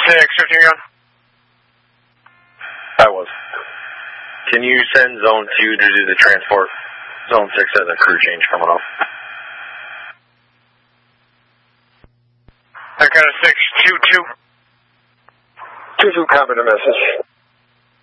6, 15 gun. I was. Can you send Zone 2 to do the transport? Zone 6 has a crew change coming up. I got a 6, 2-2. 2-2, copy the message.